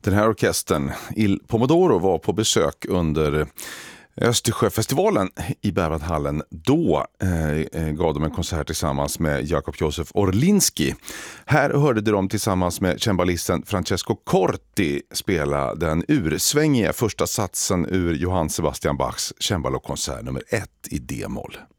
Den här orkestern, Il Pomodoro, var på besök under Östersjöfestivalen i Berwaldhallen. Då gav de en konsert tillsammans med Jakob Josef Orlinski. Här hörde de tillsammans med cembalisten Francesco Corti spela den ursvängiga första satsen ur Johann Sebastian Bachs cembalokonsert nummer 1 i D-moll.